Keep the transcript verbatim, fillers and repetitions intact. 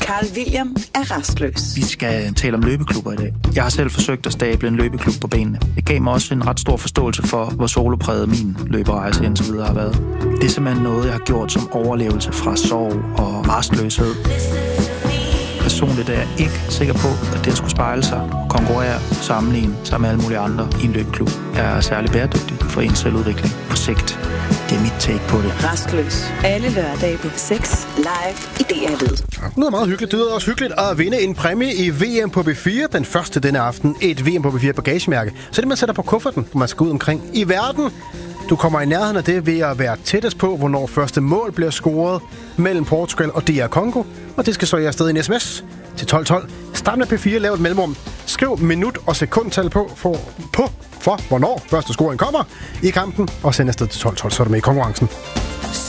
Carl William er rastløs. Vi skal tale om løbeklubber i dag. Jeg har selv forsøgt at stable en løbeklub på benene. Det gav mig også en ret stor forståelse for, hvor solopræget min løberejse indtil videre har været. Det er simpelthen noget, jeg har gjort som overlevelse fra sorg og rastløshed. Personligt er jeg ikke sikker på, at det skulle spejle sig og konkurrere sammenligne sig med alle mulige andre i en løbeklub. Jeg er særlig bæredygtig for en selvudvikling på sigt. Det er mit take på det. Rastløs. Alle hverdage på seks live i D R Lyd. Noget meget hyggeligt. Det er også hyggeligt at vinde en præmie i V M på B fire. Den første denne aften. Et V M på B fire bagagemærke. Så det man sætter på kufferten, når man skal ud omkring i verden. Du kommer i nærheden af det ved at være tættest på, hvornår første mål bliver scoret mellem Portugal og D R Congo. Og det skal så i afsted i en sms til tolv tolv. Start med P fire, lav et mellemrum. Skriv minut og sekundtal på for, på for hvornår første scoring kommer i kampen. Og send afsted til tolv tolv, så er du med i konkurrencen.